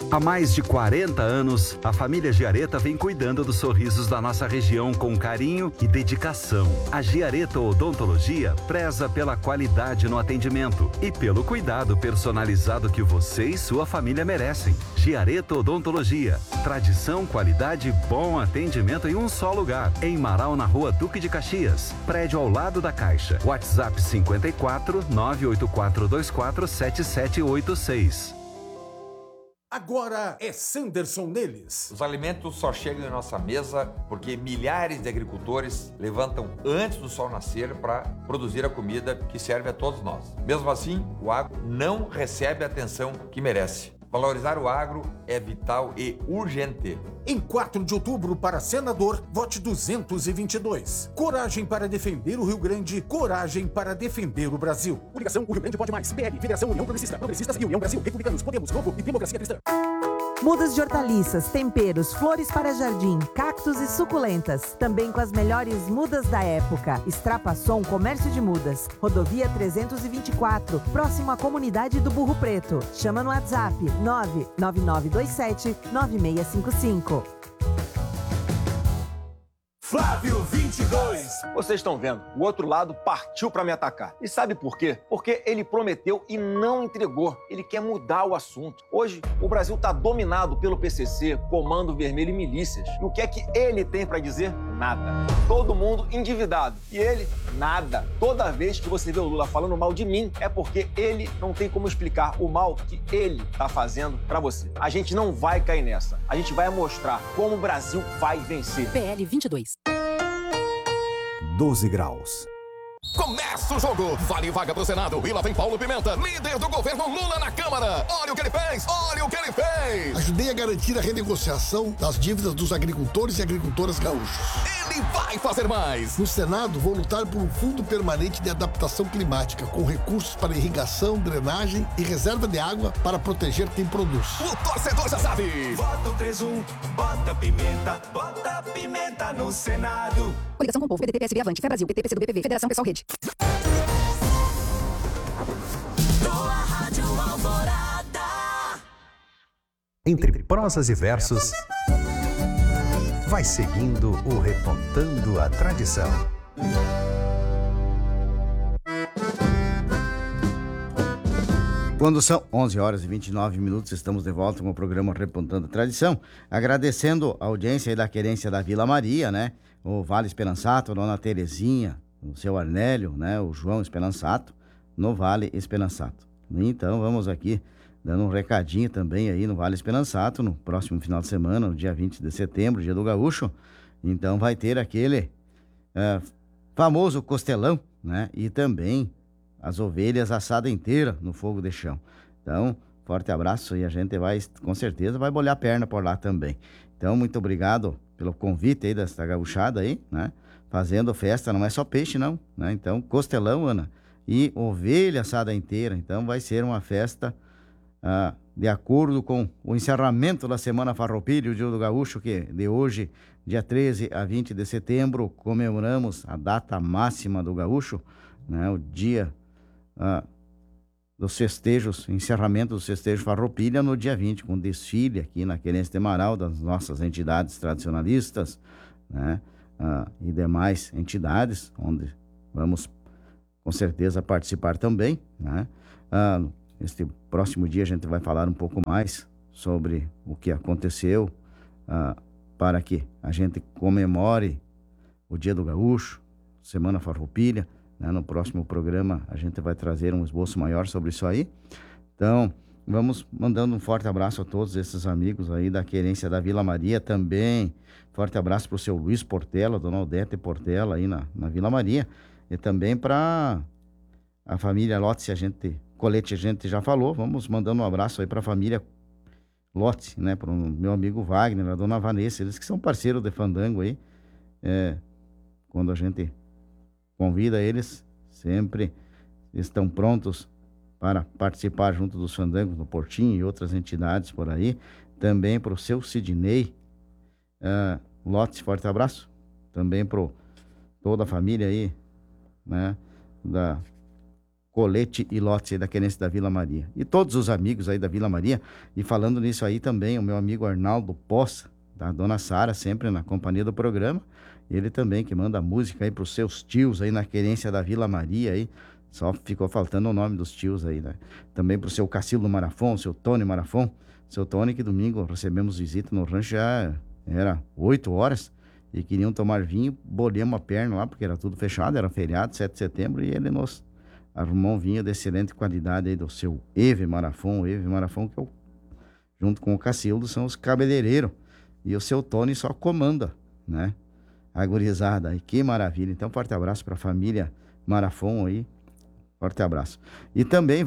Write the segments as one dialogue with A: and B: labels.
A: Há mais de 40 anos, a família Giareta vem cuidando dos sorrisos da nossa região com carinho e dedicação. A Giareta Odontologia preza pela qualidade no atendimento e pelo cuidado personalizado que você e sua família merecem. Giareta Odontologia. Tradição, qualidade e bom atendimento em um só lugar. Em Marau, na Rua Duque de Caxias. Prédio ao lado da Caixa. WhatsApp 54 98424 7786.
B: Agora é Sanderson neles.
C: Os alimentos só chegam em nossa mesa porque milhares de agricultores levantam antes do sol nascer para produzir a comida que serve a todos nós. Mesmo assim, o agro não recebe a atenção que merece. Valorizar o agro é vital e urgente.
B: Em 4 de outubro, para senador, vote 222. Coragem para defender o Rio Grande, coragem para defender o Brasil.
D: Coligação O Rio Grande Pode Mais. PL, Federação União Progressista, Progressistas e União Brasil, Republicanos, Podemos, Novo e Democracia Cristã.
E: Mudas de hortaliças, temperos, flores para jardim, cactos e suculentas. Também com as melhores mudas da época. Extrapasson Comércio de Mudas. Rodovia 324, próximo à comunidade do Burro Preto. Chama no WhatsApp 99927-9655.
B: Flávio 22.
F: Vocês estão vendo, o outro lado partiu para me atacar. E sabe por quê? Porque ele prometeu e não entregou. Ele quer mudar o assunto. Hoje, o Brasil está dominado pelo PCC, Comando Vermelho e milícias. E o que é que ele tem para dizer? Nada. Todo mundo endividado. E ele, nada. Toda vez que você vê o Lula falando mal de mim, é porque ele não tem como explicar o mal que ele está fazendo para você. A gente não vai cair nessa. A gente vai mostrar como o Brasil vai vencer.
G: PL 22.
B: 12 graus.
H: Começa o jogo, vale vaga pro Senado e lá vem Paulo Pimenta, líder do governo Lula na Câmara. Olha o que ele fez, olha o que ele fez.
I: Ajudei a garantir a renegociação das dívidas dos agricultores e agricultoras gaúchos.
H: Ele vai fazer mais.
I: No Senado, vou lutar por um fundo permanente de adaptação climática, com recursos para irrigação, drenagem e reserva de água para proteger quem produz.
H: O torcedor já sabe.
J: Vota o 3-1, bota pimenta no Senado.
G: Coligação com o Povo, PDT, PSB, Avante, Fé Brasil, PT, PCdoB, PV, Federação Pessoal Rede.
K: Entre prosas e versos, vai seguindo o Repontando a Tradição.
L: Quando são 11 horas e 29 minutos, estamos de volta com o programa Repontando a Tradição, agradecendo a audiência aí da querência da Vila Maria, né? O Vale Esperançato, a Dona Terezinha, o seu Arnélio, né? O João Esperançato, no Vale Esperançato. Então, vamos aqui dando um recadinho também aí no Vale Esperançato, no próximo final de semana, no dia 20 de setembro, dia do Gaúcho. Então, vai ter aquele famoso costelão, né? E também as ovelhas assada inteira no fogo de chão. Então, forte abraço e a gente vai, com certeza, vai bolhar a perna por lá também. Então, muito obrigado pelo convite aí dessa gauchada aí, né? Fazendo festa, não é só peixe não, né? Então, costelão, Ana, e ovelha assada inteira. Então, vai ser uma festa de acordo com o encerramento da Semana Farroupilha, o Dia do Gaúcho, que de hoje, dia 13 a 20 de setembro, comemoramos a data máxima do Gaúcho, né? O dia dos festejos, encerramento dos festejos Farroupilha no dia 20, com desfile aqui na Querência de Marau das nossas entidades tradicionalistas, né? E demais entidades, onde vamos com certeza participar também, né? Este próximo dia a gente vai falar um pouco mais sobre o que aconteceu para que a gente comemore o Dia do Gaúcho, Semana Farroupilha, né? No próximo programa a gente vai trazer um esboço maior sobre isso aí. Então, vamos mandando um forte abraço a todos esses amigos aí da querência da Vila Maria também. Forte abraço para o seu Luiz Portela, Dona Odete Portela aí na Vila Maria. E também para a família Lotz, Colete a gente já falou. Vamos mandando um abraço aí para a família Lotz, né? Para o meu amigo Wagner, a Dona Vanessa, eles que são parceiros de Fandango aí. Quando a gente convida eles, sempre estão prontos para participar junto dos Fandangos no Portinho e outras entidades por aí. Também para o seu Sidney Lotz, forte abraço. Também para toda a família aí, né? Da colete e lotes aí da querência da Vila Maria. E todos os amigos aí da Vila Maria, e falando nisso aí também, o meu amigo Arnaldo Poça, da dona Sara, sempre na companhia do programa, ele também que manda música aí pros seus tios aí na querência da Vila Maria aí, só ficou faltando o nome dos tios aí, né? Também pro seu Cacildo Marafon, seu Tony Marafon, seu Tony, que domingo recebemos visita no rancho, já era 8 horas, e queriam tomar vinho, bolhamos a perna lá, porque era tudo fechado, era feriado, 7 de setembro, e ele nos arrumou um vinho de excelente qualidade aí do seu Eve Marafon, que eu, junto com o Cacildo, são os cabeleireiros, e o seu Tony só comanda, né? A gurizada aí, que maravilha. Então, forte abraço para a família Marafon aí, forte abraço. E também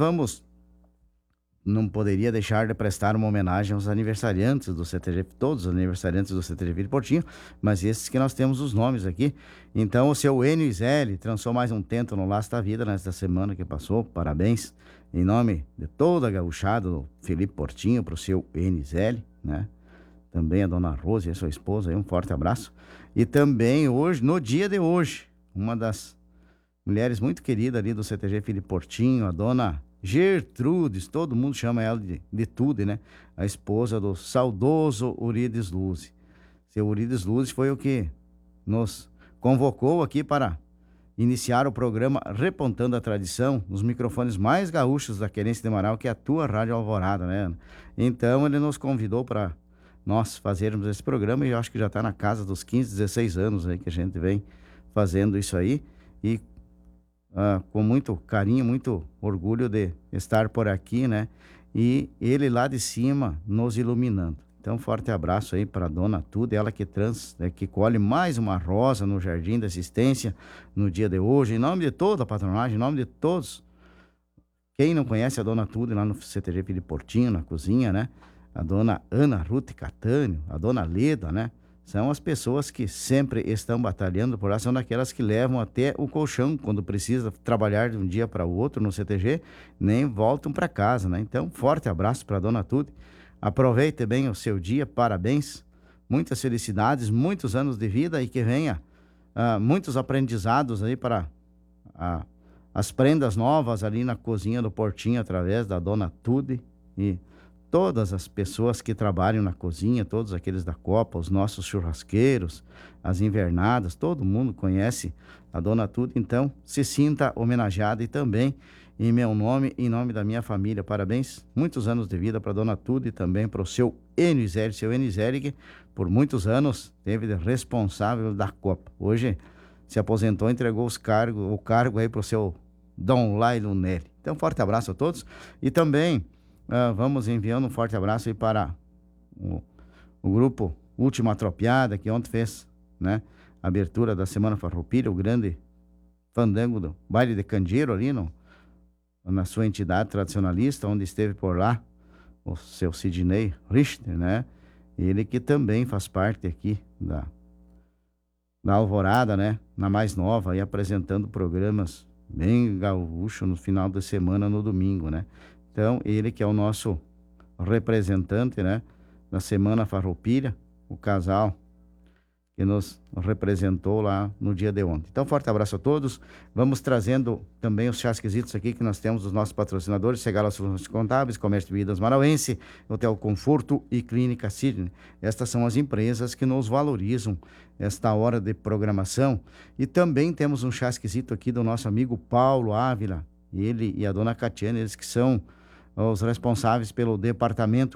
L: não poderia deixar de prestar uma homenagem aos aniversariantes do CTG, todos os aniversariantes do CTG Vila Portinho, mas esses que nós temos os nomes aqui. Então, o seu Enio Iseli trançou mais um tento no Laço da Vida nesta semana que passou, parabéns, em nome de toda a gauchada do Felipe Portinho, para o seu Enio Iseli, né? Também a dona Rose e a sua esposa, aí, um forte abraço. E também hoje, no dia de hoje, uma das mulheres muito queridas ali do CTG Felipe Portinho, a dona Gertrudes, todo mundo chama ela de Tude, né? A esposa do saudoso Urides Luzi. Seu Urides Luzi foi o que nos convocou aqui para iniciar o programa Repontando a Tradição, nos microfones mais gaúchos da Querência de Marau, que é a tua Rádio Alvorada, né? Então ele nos convidou para nós fazermos esse programa, e eu acho que já está na casa dos 15, 16 anos aí que a gente vem fazendo isso aí, e com muito carinho, muito orgulho de estar por aqui, né? E ele lá de cima nos iluminando. Então, forte abraço aí para a dona Tude, ela que colhe mais uma rosa no Jardim da Assistência no dia de hoje, em nome de toda a patronagem, em nome de todos. Quem não conhece a dona Tude lá no CTG Felipe Portinho, na cozinha, né? A dona Ana Ruth Catânio, a dona Leda, né? São as pessoas que sempre estão batalhando por lá, são daquelas que levam até o colchão quando precisa trabalhar de um dia para o outro no CTG, nem voltam para casa, né? Então, forte abraço para a dona Tude. Aproveite bem o seu dia, parabéns, muitas felicidades, muitos anos de vida, e que venha muitos aprendizados aí para as prendas novas ali na cozinha do Portinho, através da dona Tude, e todas as pessoas que trabalham na cozinha, todos aqueles da Copa, os nossos churrasqueiros, as invernadas, todo mundo conhece a dona Tude, então se sinta homenageada, e também em meu nome, em nome da minha família, parabéns, muitos anos de vida para a dona Tude, e também para o seu Enio Iseli, que por muitos anos teve de responsável da Copa. Hoje se aposentou, entregou o cargo aí para o seu Dom Lailo Neri. Então, forte abraço a todos, e também vamos enviando um forte abraço aí para o grupo Última Tropiada, que ontem fez, né, a abertura da Semana Farroupilha, o grande fandango do baile de Candeeiro ali na sua entidade tradicionalista, onde esteve por lá o seu Sidney Richter, né? Ele que também faz parte aqui da Alvorada, né? Na mais nova, aí apresentando programas bem gaúcho no final de semana, no domingo, né? Então, ele que é o nosso representante, né, da Semana Farroupilha, o casal que nos representou lá no dia de ontem. Então, forte abraço a todos. Vamos trazendo também os chasquezitos aqui que nós temos dos nossos patrocinadores: Segala Soluções Contábeis, Comércio de Bebidas Marauense, Hotel Conforto e Clínica Sidney. Estas são as empresas que nos valorizam esta hora de programação. E também temos um chasquezito aqui do nosso amigo Paulo Ávila, ele e a dona Catiane, eles que são os responsáveis pelo departamento